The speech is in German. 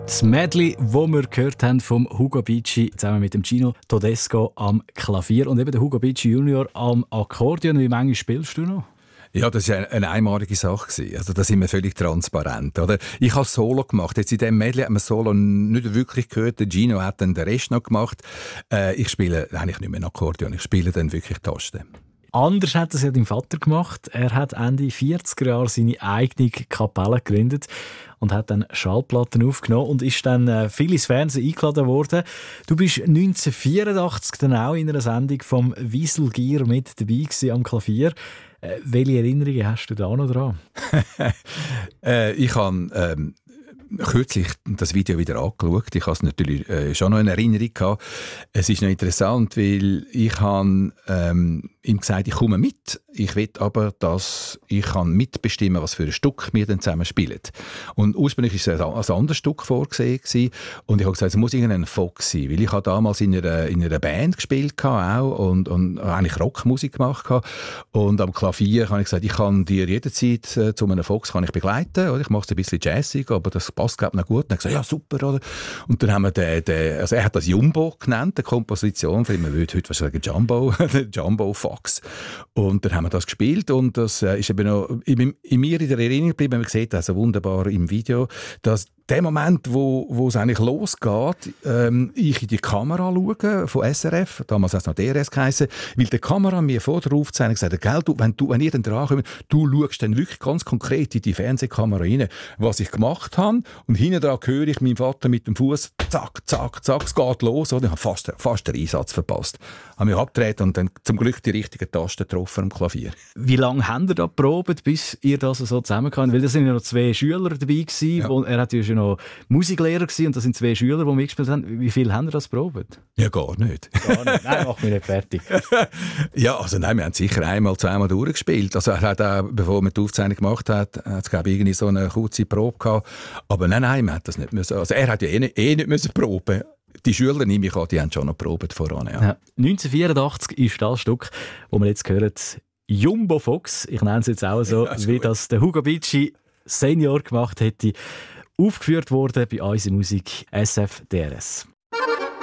Das Medley, das wir gehört haben vom Hugo Bici zusammen mit dem Gino Todesco am Klavier und eben der Hugo Bici Junior am Akkordeon. Wie manchmal spielst du noch? Ja, das war eine einmalige Sache. Also, da sind wir völlig transparent. Oder? Ich habe Solo gemacht. Jetzt in diesem Medley hat man Solo nicht wirklich gehört. Der Gino hat dann den Rest noch gemacht. Ich spiele eigentlich nicht mehr Akkordeon. Ich spiele dann wirklich Tasten. Anders hat es ja dein Vater gemacht. Er hat Ende 40er Jahre seine eigene Kapelle gegründet und hat dann Schallplatten aufgenommen und ist dann viel ins Fernsehen eingeladen worden. Du bist 1984 dann auch in einer Sendung vom Wieselgier mit dabei gewesen am Klavier. Welche Erinnerungen hast du da noch dran? Ich habe kürzlich das Video wieder angeschaut. Ich habe es natürlich schon noch in Erinnerung gehabt. Es ist noch interessant, weil ich habe ihm gesagt, ich komme mit. Ich will aber, dass ich kann mitbestimmen, was für ein Stück wir dann zusammen spielen. Und ursprünglich war es ein anderes Stück vorgesehen gewesen. Und ich habe gesagt, es muss irgendein Fox sein, weil ich habe damals in einer Band gespielt auch und eigentlich Rockmusik gemacht habe. Und am Klavier habe ich gesagt, ich kann dir jederzeit zu einem Fox kann ich begleiten. Oder? Ich mache es ein bisschen jazzig, aber das passt glaube ich noch gut. Und er hat gesagt, ja super. Oder? Und dann haben wir also er hat das Jumbo genannt, die Komposition, man würde heute sagen Jumbo, Jumbo Fox. Und dann haben wir das gespielt und das ist eben noch in mir in der Erinnerung geblieben. Man sieht das also wunderbar im Video, dass der Moment, wo es eigentlich losgeht, ich in die Kamera schaue von SRF, damals hat es noch DRS geheißen, weil die Kamera mir vor der Aufzeichnung gesagt hat, wenn ihr dann dran kommst, du schaust dann wirklich ganz konkret in die Fernsehkamera rein, was ich gemacht habe und hinten dran höre ich meinen Vater mit dem Fuß, zack, zack, zack, es geht los und ich habe fast den Einsatz verpasst. Ich habe mich abgedreht und dann zum Glück die richtigen Tasten getroffen am Klavier. Wie lange habt ihr da geprobt, bis ihr das so zusammengekommen? Weil da sind ja noch 2 Schüler dabei gewesen, ja. Er hat ja schon noch Musiklehrer gewesen, und das sind 2 Schüler, die mitgespielt haben. Wie viel haben ihr das probiert? Ja, gar nicht. Nein, mach mich nicht fertig. Ja, also nein, wir haben sicher einmal, zweimal durchgespielt. Also er hat auch, bevor man die Aufzeichnung gemacht hat es glaube ich irgendwie so eine kurze Probe gehabt. Aber nein, man hat das nicht müssen. Also er hat ja nicht müssen proben. Die Schüler, nehme ich an, die haben schon noch probiert voran. Ja. Ja. 1984 ist das Stück, das wir jetzt hören, Jumbo Fox, ich nenne es jetzt auch so, ja, wie das der Hugo Bici Senior gemacht hätte, aufgeführt worden bei uns in Musik SF DRS.